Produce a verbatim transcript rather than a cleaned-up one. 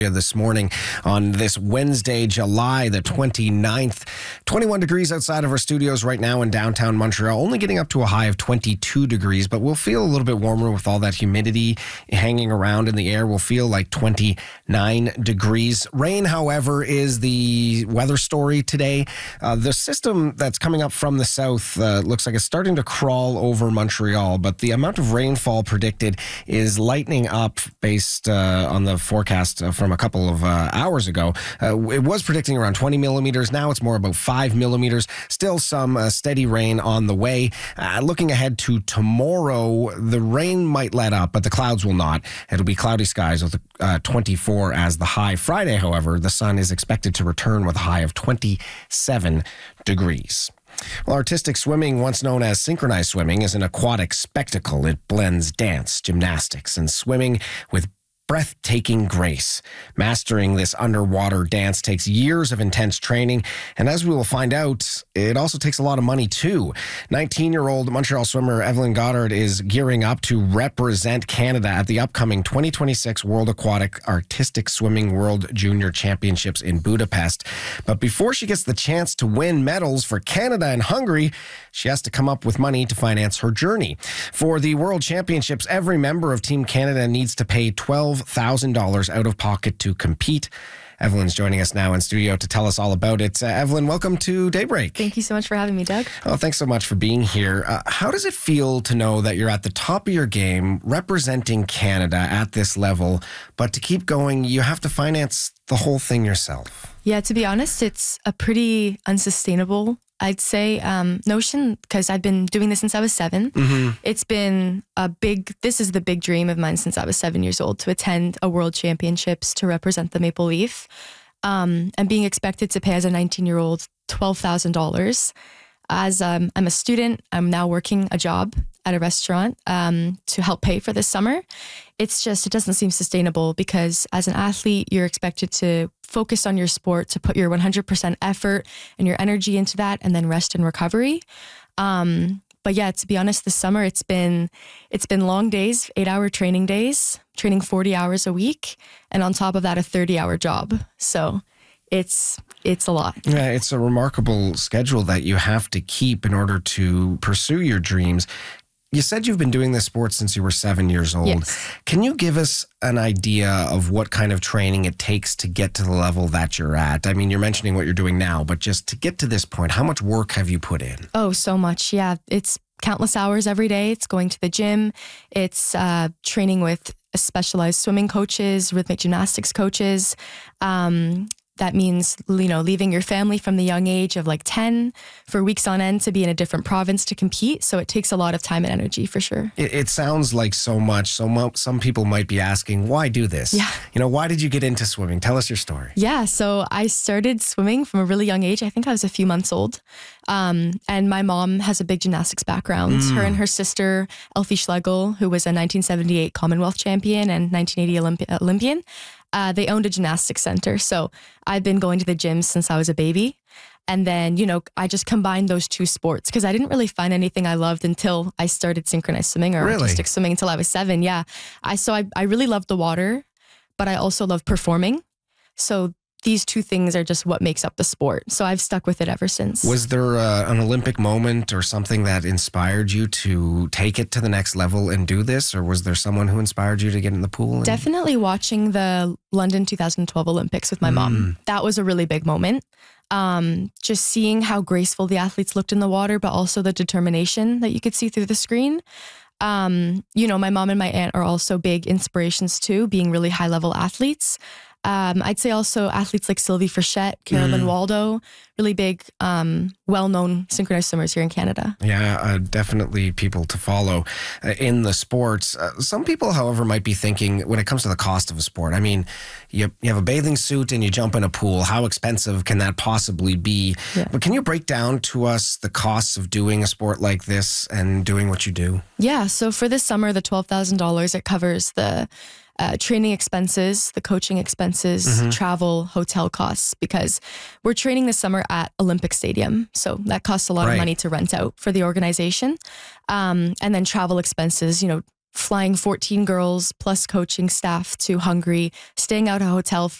This morning on this Wednesday, July the twenty-ninth. twenty-one degrees outside of our studios right now in downtown Montreal, only getting up to a high of twenty-two degrees, but we'll feel a little bit warmer with all that humidity hanging around in the air. We'll feel like twenty-nine degrees. Rain, however, is the weather story today. Uh, the system that's coming up from the south uh, looks like it's starting to crawl over Montreal, but the amount of rainfall predicted is lightening up based uh, on the forecast uh, from a couple of uh, hours ago. Uh, it was predicting around twenty millimeters. Now it's more about five millimeters. Still some uh, steady rain on the way. Uh, looking ahead to tomorrow, the rain might let up, but the clouds will not. It'll be cloudy skies with uh, twenty-four as the high. Friday, however, the sun is expected to return with a high of twenty-seven degrees. Well, artistic swimming, once known as synchronized swimming, is an aquatic spectacle. It blends dance, gymnastics, and swimming with breathtaking grace. Mastering this underwater dance takes years of intense training, and as we will find out, it also takes a lot of money too. nineteen-year-old Montreal swimmer Evelyn Goddard is gearing up to represent Canada at the upcoming twenty twenty-six World Aquatic Artistic Swimming World Junior Championships in Budapest. But before she gets the chance to win medals for Canada and Hungary, she has to come up with money to finance her journey. For the World Championships, every member of Team Canada needs to pay twelve thousand dollars out of pocket to compete. Evelyn's joining us now in studio to tell us all about it. Uh, Evelyn, welcome to Daybreak. Thank you so much for having me, Doug. Oh, thanks so much for being here. Uh, how does it feel to know that you're at the top of your game, representing Canada at this level, but to keep going, you have to finance the whole thing yourself? Yeah, to be honest, it's a pretty unsustainable, I'd say, um, notion, because I've been doing this since I was seven. Mm-hmm. It's been a big, this is the big dream of mine since I was seven years old, to attend a World Championships to represent the Maple Leaf. Um, and being expected to pay as a nineteen-year-old twelve thousand dollars. As um, I'm a student, I'm now working a job at a restaurant um, to help pay for this summer. It's just, it doesn't seem sustainable, because as an athlete, you're expected to focus on your sport, to put your one hundred percent effort and your energy into that, and then rest and recovery. Um, but yeah, to be honest, this summer, it's been, it's been long days, eight hour training days, training forty hours a week. And on top of that, a thirty hour job. So it's, it's a lot. Yeah, it's a remarkable schedule that you have to keep in order to pursue your dreams. You said you've been doing this sport since you were seven years old. Yes. Can you give us an idea of what kind of training it takes to get to the level that you're at? I mean, you're mentioning what you're doing now, but just to get to this point, how much work have you put in? Oh, so much. Yeah. It's countless hours every day. It's going to the gym. It's uh, training with specialized swimming coaches, rhythmic gymnastics coaches. Um, That means, you know, leaving your family from the young age of like ten for weeks on end to be in a different province to compete. So it takes a lot of time and energy for sure. It, it sounds like so much. So mo- some people might be asking, why do this? Yeah. You know, why did you get into swimming? Tell us your story. Yeah. So I started swimming from a really young age. I think I was a few months old. Um, and my mom has a big gymnastics background. Mm. Her and her sister, Elfie Schlegel, who was a nineteen seventy-eight Commonwealth champion and nineteen eighty Olympi- Olympian, Uh, they owned a gymnastics center. So I've been going to the gym since I was a baby. And then, you know, I just combined those two sports because I didn't really find anything I loved until I started synchronized swimming or Really? artistic swimming until I was seven. Yeah. I, so I, I really loved the water, but I also love performing. So these two things are just what makes up the sport. So I've stuck with it ever since. Was there uh, an Olympic moment or something that inspired you to take it to the next level and do this? Or was there someone who inspired you to get in the pool? And... Definitely watching the London two thousand twelve Olympics with my mom. Mm. That was a really big moment. Um, just seeing how graceful the athletes looked in the water, but also the determination that you could see through the screen. Um, you know, my mom and my aunt are also big inspirations too, being really high level athletes. Um, I'd say also athletes like Sylvie Frechette, Carolyn Mm. Waldo, really big, um, well-known synchronized swimmers here in Canada. Yeah, uh, definitely people to follow uh, in the sports. Uh, some people, however, might be thinking when it comes to the cost of a sport, I mean, you, you have a bathing suit and you jump in a pool. How expensive can that possibly be? Yeah. But can you break down to us the costs of doing a sport like this and doing what you do? Yeah, so for this summer, the twelve thousand dollars, it covers the uh, training expenses, the coaching expenses, Mm-hmm. travel, hotel costs, because we're training this summer at Olympic Stadium. So that costs a lot Right. of money to rent out for the organization. Um, and then travel expenses, you know, flying fourteen girls plus coaching staff to Hungary, staying out at a hotel